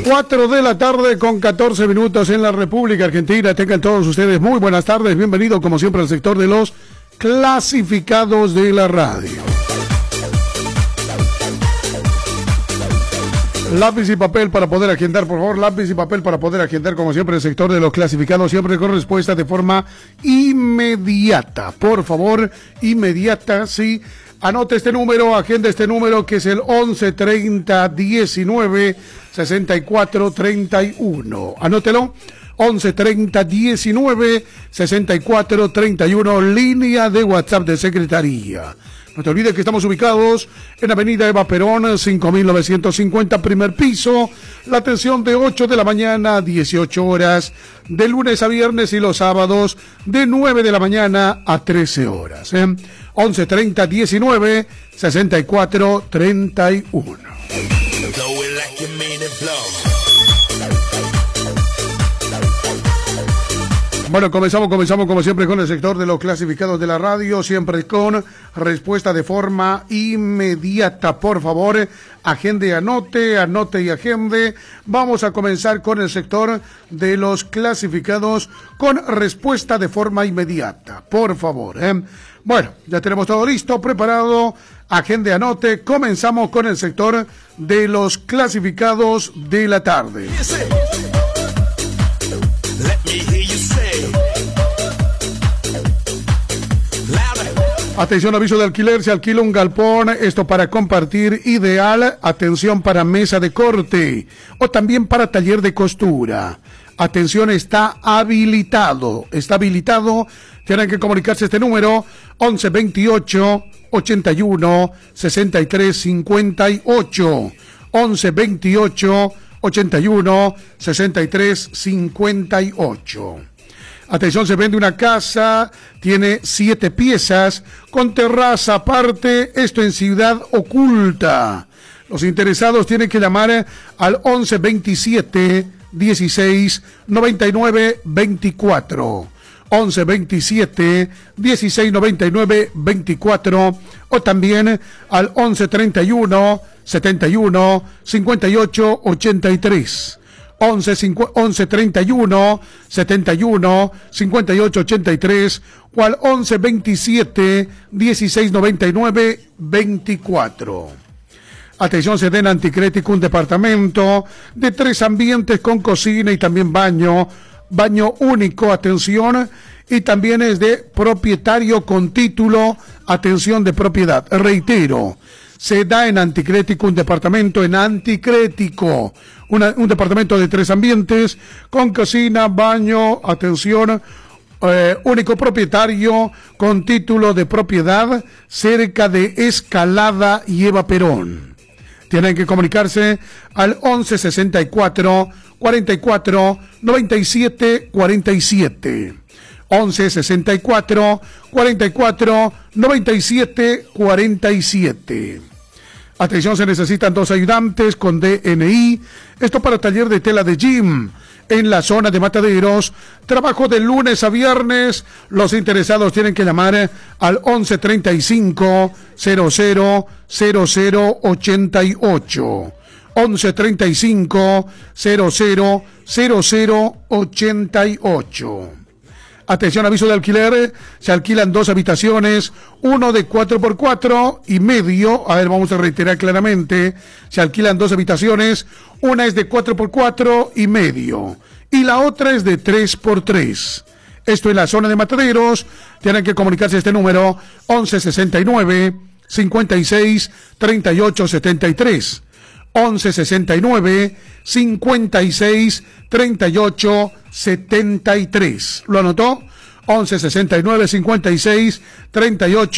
4 de la tarde con 14 minutos en la República Argentina. Tengan todos ustedes muy buenas tardes. Bienvenidos como siempre al sector de los clasificados de la radio. Lápiz y papel para poder agendar, por favor, lápiz y papel para poder agendar, como siempre, el sector de los clasificados, siempre con respuesta de forma inmediata. Por favor, inmediata, sí. Anote este número, agenda este número, que es el 11 30 19 64 31. Anótelo. 11 30 19 64 31, línea de WhatsApp de Secretaría. No te olvides que estamos ubicados en Avenida Eva Perón, 5950, primer piso. La atención de 8 de la mañana a 18 horas, de lunes a viernes, y los sábados de 9 de la mañana a 13 horas. 11 30 19 64 31. Bueno, comenzamos como siempre con el sector de los clasificados de la radio, siempre con respuesta de forma inmediata. Por favor, agende, anote y agende. Vamos a comenzar con el sector de los clasificados con respuesta de forma inmediata. Por favor, Bueno, ya tenemos todo listo, preparado. Agende, anote. Comenzamos con el sector de los clasificados de la tarde. Atención, aviso de alquiler, se alquila un galpón, esto para compartir, ideal, atención para mesa de corte o también para taller de costura. Atención, está habilitado, tienen que comunicarse este número, 11 28 81 63 58, 11 28 81 63 58. Atención, se vende una casa, tiene 7 piezas, con terraza aparte, esto en Ciudad Oculta. Los interesados tienen que llamar al 11 27 16 99 24. 11 27 16 99 24 o también al 11 31 71 58 83. 11 31 71 58 83 o al 11 27 16 99 24. Atención, se den Anticrético, un departamento de 3 ambientes con cocina y también baño único, atención, y también es de propietario con título, atención, de propiedad. Reitero, se da en Anticrético, un departamento en Anticrético, un departamento de 3 ambientes con cocina, baño, atención, único propietario con título de propiedad, cerca de Escalada y Eva Perón. Tienen que comunicarse al 11 64 44 97 47. 11 64 44 97 47. Atención, se necesitan 2 ayudantes con DNI. Esto para taller de tela de gym en la zona de Mataderos. Trabajo de lunes a viernes. Los interesados tienen que llamar al 11 35 00 00 88. 11 35 00 00 88. Atención, aviso de alquiler, se alquilan 2 habitaciones, uno de 4x4 y medio, a ver, vamos a reiterar claramente, se alquilan 2 habitaciones, una es de 4x4 y medio, y la otra es de 3x3. Esto en la zona de Mataderos, tienen que comunicarse a este número, 11 69 56 38 73. 11 69 56 38 73. ¿Lo anotó? 11 69 56 38